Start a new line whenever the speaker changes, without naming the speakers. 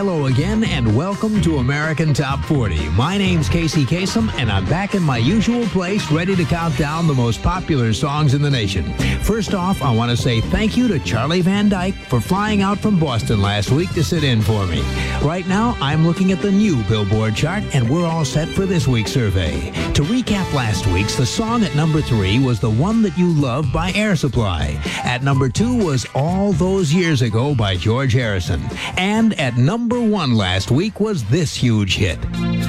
Hello again, and welcome to American Top 40. My name's Casey Kasem, and I'm back in my usual place, ready to count down the most popular songs in the nation. First off, I want to say thank you to Charlie Van Dyke for flying out from Boston last week to sit in for me. Right now, I'm looking at the new Billboard chart, and we're all set for this week's survey. To recap last week's, the song at number 3 was The One That You Love by Air Supply. At number 2 was All Those Years Ago by George Harrison. And at number 1 last week was this huge hit.